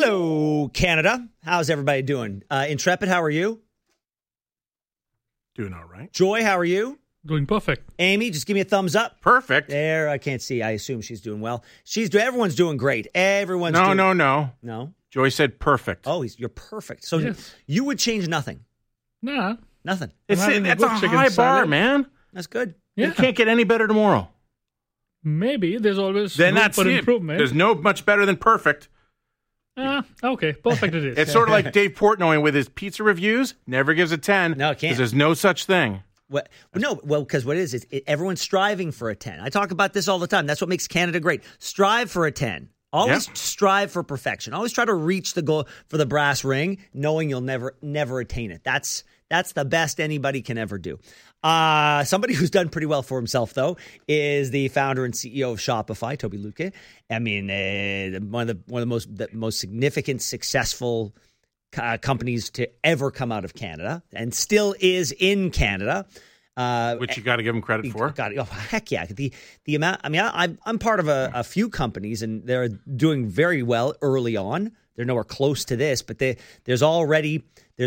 Hello, Canada. How's everybody doing? Intrepid, how are you? Doing all right. Joy, how are you? Doing perfect. Amy, just give me a thumbs up. Perfect. There, I can't see. I assume she's doing well. Everyone's doing great. No. Joy said perfect. Oh, you're perfect. So Yes. you would change nothing. Nah. Nothing. That's having a a good chicken high bar, salad. man. That's good. Yeah. You can't get any better tomorrow. Maybe. There's always Then room that's for it. improvement. There's no much better than perfect. Okay. Perfect it is. It's sort of like Dave Portnoy with his pizza reviews. Never gives a 10. No, it can't. Because there's no such thing. Because what it is everyone's striving for a 10. I talk about this all the time. That's what makes Canada great. Strive for a 10. Always strive for perfection. Always try to reach the goal for the brass ring, knowing you'll never attain it. That's the best anybody can ever do. Somebody who's done pretty well for himself, though, is the founder and CEO of Shopify, Tobi Lütke. I mean, one of the most significant, successful companies to ever come out of Canada, and still is in Canada. Which you got to give him credit for. Heck yeah! The amount. I mean, I'm part of a few companies, and they're doing very well early on. They're nowhere close to this, but there's already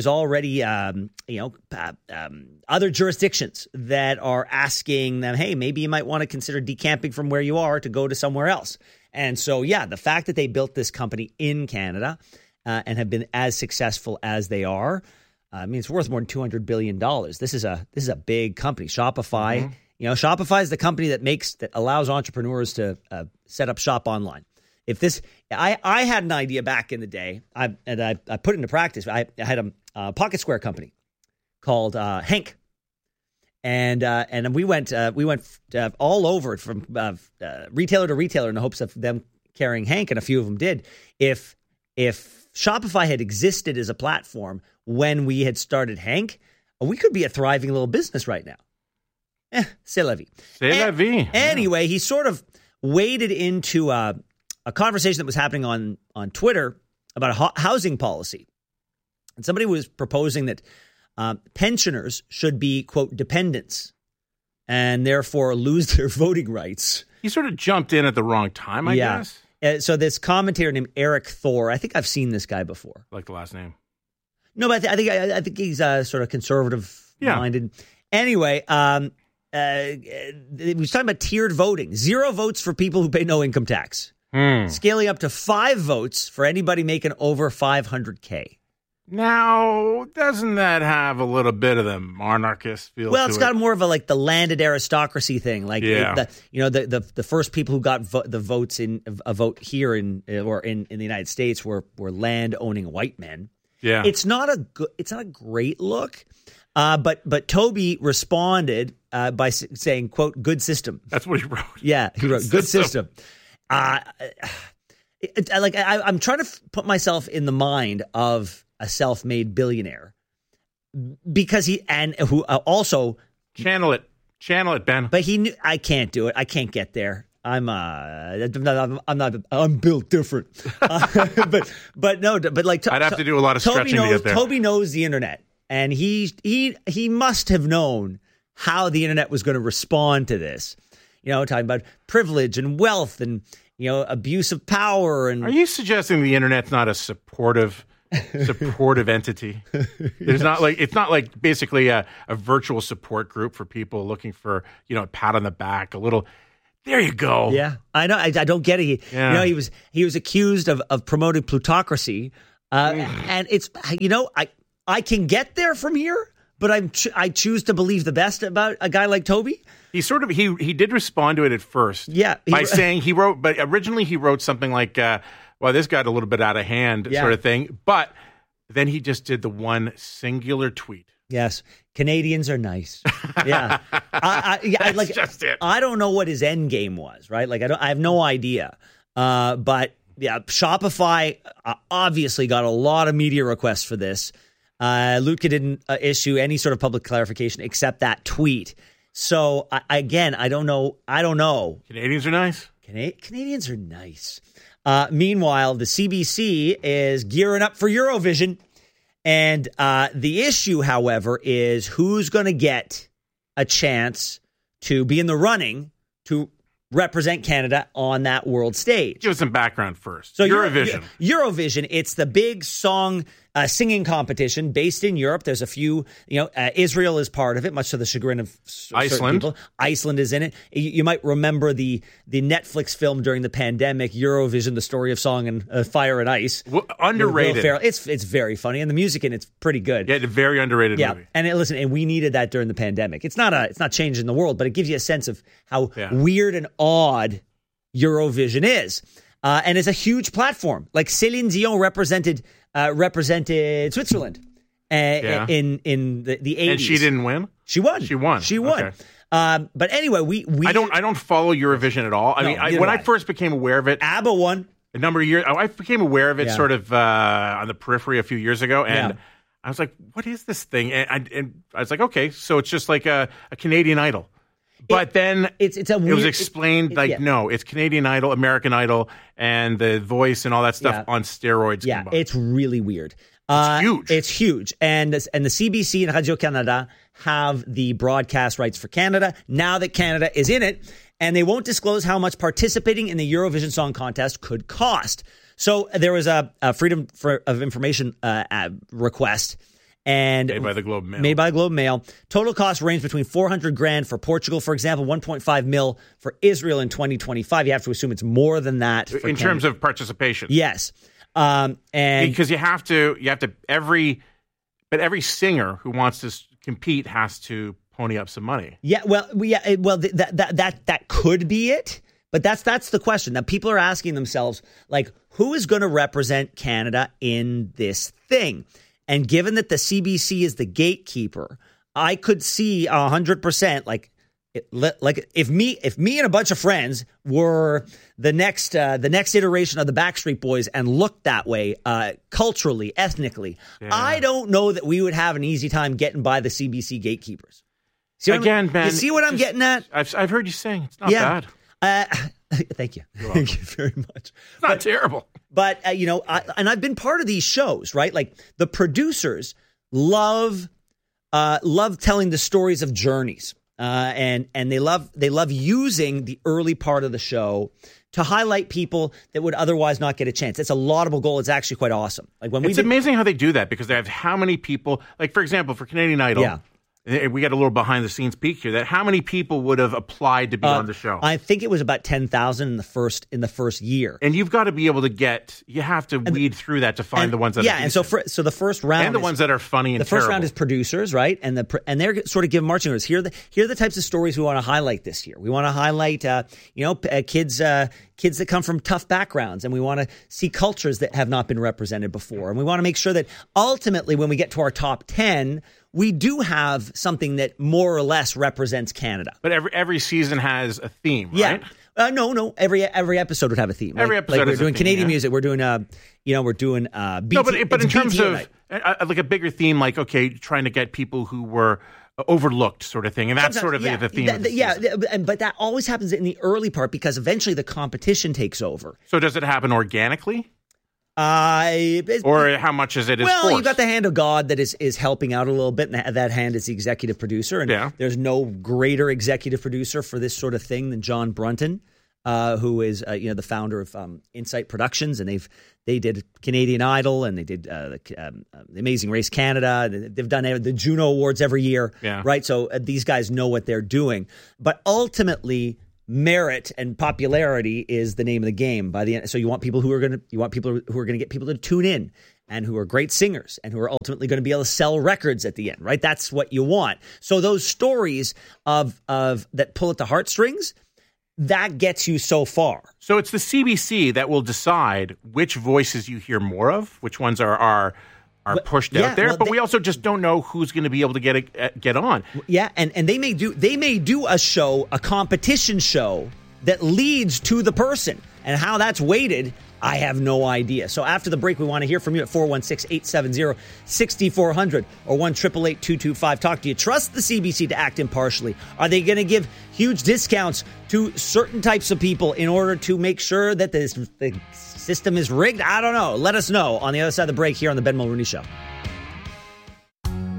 other jurisdictions that are asking them, hey, maybe you might want to consider decamping from where you are to go to somewhere else. And so, yeah, the fact that they built this company in Canada and have been as successful as they are. I mean, it's worth more than $200 billion. This is a big company. Shopify, Shopify is the company that allows entrepreneurs to set up shop online. I had an idea back in the day, I put it into practice. I had a Pocket Square company called Hank, and we went all over it from retailer to retailer in the hopes of them carrying Hank, and a few of them did. If Shopify had existed as a platform when we had started Hank, we could be a thriving little business right now. C'est la vie. C'est la vie. Anyway, he sort of waded into a conversation that was happening on Twitter about a housing policy. And somebody was proposing that pensioners should be, quote, dependents and therefore lose their voting rights. He sort of jumped in at the wrong time, I guess. So this commentator named Eric Thor, I think I've seen this guy before. Like the last name. No, but I think he's sort of conservative-minded. Anyway, he was talking about tiered voting. 0 votes for people who pay no income tax. Scaling up to 5 votes for anybody making over $500K. Now, doesn't that have a little bit of the monarchist feel? Well, it's got more of the landed aristocracy thing, the first people who got the votes in a vote here in the United States were land owning white men. Yeah, it's not a great look. But Tobi responded by saying, "quote good system." That's what he wrote. Yeah, he wrote good system. I'm trying to put myself in the mind of a self-made billionaire because who also channel it, Ben. But he knew I can't do it. I can't get there. I'm built different. but I'd have to do a lot of stretching to get there. Tobi knows the internet, and he must have known how the internet was going to respond to this. Talking about privilege and wealth and abuse of power. And are you suggesting the internet's not a supportive entity? It's not like basically a virtual support group for people looking for a pat on the back, a little. There you go. Yeah, I know. I don't get it. He was accused of promoting plutocracy, and it's I can get there from here, but I choose to believe the best about a guy like Tobi. He sort of he did respond to it at first, by saying but originally he wrote something like, "Well, this got a little bit out of hand," sort of thing. But then he just did the one singular tweet. Yes, Canadians are nice. Yeah, That's just it. I don't know what his end game was, right? I have no idea. But yeah, Shopify obviously got a lot of media requests for this. Lütke didn't issue any sort of public clarification except that tweet. So I don't know. Canadians are nice. Canadians are nice. Meanwhile, the CBC is gearing up for Eurovision. And the issue, however, is who's going to get a chance to be in the running to represent Canada on that world stage. Give us some background first. So Eurovision. Eurovision, it's the big song singing competition based in Europe. There's a few, Israel is part of it, much to the chagrin of certain people. Iceland is in it. You might remember the Netflix film during the pandemic, Eurovision, the story of song and Fire and Ice. Underrated. It's very funny, and the music in it's pretty good. Yeah, it's a very underrated movie. And we needed that during the pandemic. It's not changing the world, but it gives you a sense of how weird and odd Eurovision is. And it's a huge platform. Like Céline Dion represented Switzerland in the 80s. And she didn't win? She won. Okay. But anyway, we I don't follow Eurovision at all. When I first became aware of it, ABBA won a number of years. I became aware of it sort of on the periphery a few years ago, and I was like, "What is this thing?" And I was like, "Okay, so it's just like a Canadian Idol." But then it was explained no, it's Canadian Idol, American Idol, and the voice and all that stuff on steroids. Yeah, combined. it's really weird. It's huge. It's huge. And the CBC and Radio-Canada have the broadcast rights for Canada now that Canada is in it, and they won't disclose how much participating in the Eurovision Song Contest could cost. So there was a Freedom of Information request. And made by the Globe Mail. Total cost range between $400,000 for Portugal, for example, $1.5 million for Israel in 2025. You have to assume it's more than that in terms of participation. Yes, and because you have to every singer who wants to compete has to pony up some money. Yeah, that could be it. But that's the question that people are asking themselves, like, who is going to represent Canada in this thing? And given that the CBC is the gatekeeper, I could see 100%, like if me and a bunch of friends were the next iteration of the Backstreet Boys and looked that way culturally, ethnically, I don't know that we would have an easy time getting by the CBC gatekeepers. Ben, you see what I'm getting at? I've heard you saying it's not bad. Thank you. Thank you very much. It's not terrible. But, and I've been part of these shows, right? Like the producers love telling the stories of journeys. And they love using the early part of the show to highlight people that would otherwise not get a chance. It's a laudable goal. It's actually quite awesome. Like it's amazing how they do that because they have how many people, like for example, for Canadian Idol, we got a little behind the scenes peek here. That how many people would have applied to be on the show? I think it was about 10,000 in the first year. And you've got to be able to you have to weed through that to find the ones that are decent. So the first round and the ones that are funny and the first round is producers, right? And they're sort of giving marching orders. Here are the types of stories we want to highlight this year. We want to highlight kids that come from tough backgrounds, and we want to see cultures that have not been represented before. And we want to make sure that ultimately when we get to our top 10, we do have something that more or less represents Canada. But every season has a theme, right? No. Every episode would have a theme. Every episode we're doing Canadian music. We're doing BT. No, but in terms of like a bigger theme, like trying to get people who were overlooked, sort of thing, and that's sort of the theme. But that always happens in the early part because eventually the competition takes over. So does it happen organically? Or how much is it? Well, you've got the hand of God that is helping out a little bit, and that hand is the executive producer. And there's no greater executive producer for this sort of thing than John Brunton, who is the founder of Insight Productions, and they did Canadian Idol, and they did the Amazing Race Canada. They've done the Juno Awards every year, right? So these guys know what they're doing, but ultimately, merit and popularity is the name of the game. By the end, so you want people who are going to get people to tune in, and who are great singers, and who are ultimately going to be able to sell records at the end, right? That's what you want. So those stories of that pull at the heartstrings, that gets you so far. So it's the CBC that will decide which voices you hear more of, which ones are pushed out there, but we also just don't know who's going to be able to get on. Yeah, and they may do a competition show that leads to the person, and how that's weighted, I have no idea. So after the break, we want to hear from you at 416-870-6400 or 1-888-225-TALK. Do you trust the CBC to act impartially? Are they going to give huge discounts to certain types of people in order to make sure that the system is rigged? I don't know. Let us know on the other side of the break here on the Ben Mulrooney Show.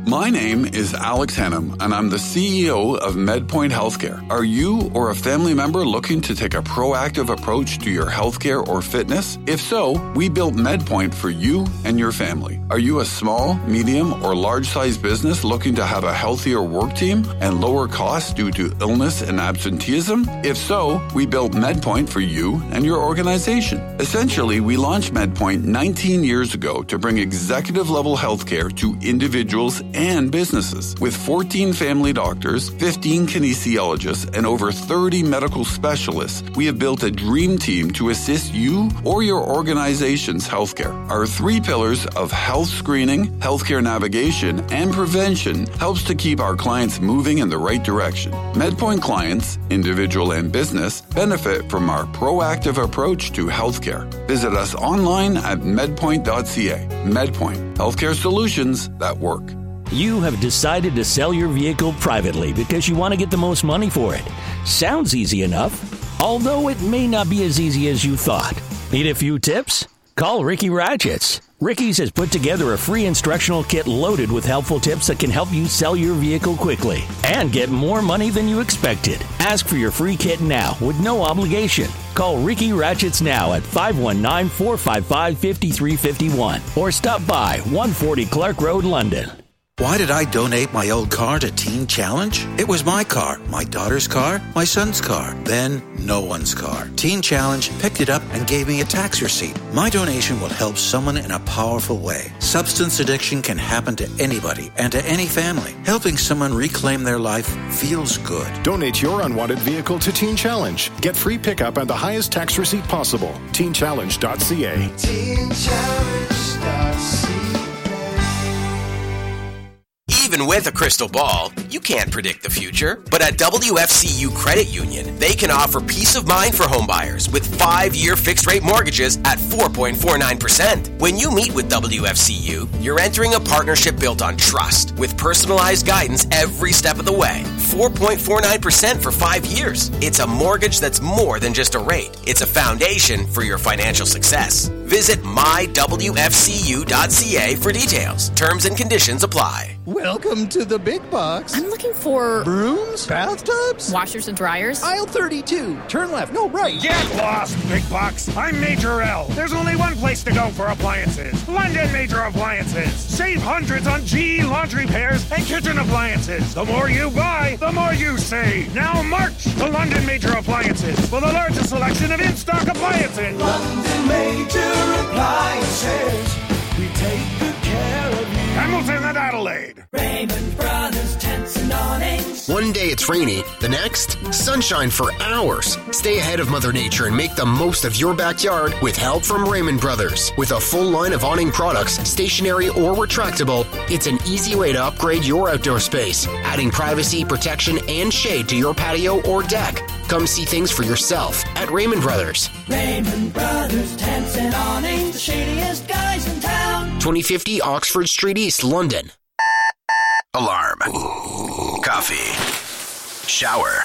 My name is Alex Hannum, and I'm the CEO of MedPoint Healthcare. Are you or a family member looking to take a proactive approach to your healthcare or fitness? If so, we built MedPoint for you and your family. Are you a small, medium, or large-sized business looking to have a healthier work team and lower costs due to illness and absenteeism? If so, we built MedPoint for you and your organization. Essentially, we launched MedPoint 19 years ago to bring executive-level healthcare to individuals and businesses. With 14 family doctors, 15 kinesiologists, and over 30 medical specialists, we have built a dream team to assist you or your organization's healthcare. Our 3 pillars of health screening, healthcare navigation, and prevention helps to keep our clients moving in the right direction. MedPoint clients, individual and business, benefit from our proactive approach to healthcare. Visit us online at medpoint.ca. MedPoint, healthcare solutions that work. You have decided to sell your vehicle privately because you want to get the most money for it. Sounds easy enough, although it may not be as easy as you thought. Need a few tips? Call Ricky Ratchets. Ricky's has put together a free instructional kit loaded with helpful tips that can help you sell your vehicle quickly and get more money than you expected. Ask for your free kit now with no obligation. Call Ricky Ratchets now at 519-455-5351 or stop by 140 Clark Road, London. Why did I donate my old car to Teen Challenge? It was my car, my daughter's car, my son's car, then no one's car. Teen Challenge picked it up and gave me a tax receipt. My donation will help someone in a powerful way. Substance addiction can happen to anybody and to any family. Helping someone reclaim their life feels good. Donate your unwanted vehicle to Teen Challenge. Get free pickup and the highest tax receipt possible. TeenChallenge.ca. TeenChallenge.ca. Even with a crystal ball, you can't predict the future. But at WFCU Credit Union, they can offer peace of mind for homebuyers with 5-year fixed-rate mortgages at 4.49%. When you meet with WFCU, you're entering a partnership built on trust with personalized guidance every step of the way. 4.49% for 5 years. It's a mortgage that's more than just a rate. It's a foundation for your financial success. Visit mywfcu.ca for details. Terms and conditions apply. Welcome to the big box. I'm looking for brooms, bathtubs, washers and dryers. Aisle 32. Turn left. No, right. Get lost, big box. I'm Major L. There's only one place to go for appliances. London Major Appliances. Save hundreds on GE laundry pairs and kitchen appliances. The more you buy, the more you save. Now march to London Major Appliances for the largest selection of in-stock appliances. London Major Appliances. We take good care of you. Hamilton and Adelaide. Raymond Brothers Tents and Awnings. One day it's rainy, the next, sunshine for hours. Stay ahead of Mother Nature and make the most of your backyard with help from Raymond Brothers. With a full line of awning products, stationary or retractable, it's an easy way to upgrade your outdoor space, adding privacy, protection, and shade to your patio or deck. Come see things for yourself at Raymond Brothers. Raymond Brothers Tents and Awnings, the shadiest guys in town. 2050 Oxford Street East, London. Alarm. Coffee. Shower.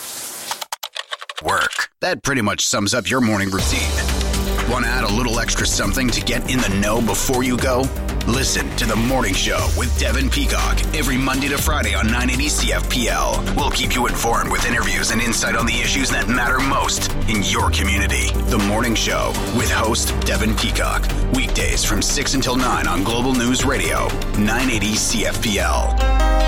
Work. That pretty much sums up your morning routine. Want to add a little extra something to get in the know before you go? Listen to The Morning Show with Devin Peacock every Monday to Friday on 980 CFPL. We'll keep you informed with interviews and insight on the issues that matter most in your community. The Morning Show with host Devin Peacock. Weekdays from 6 until 9 on Global News Radio, 980 CFPL.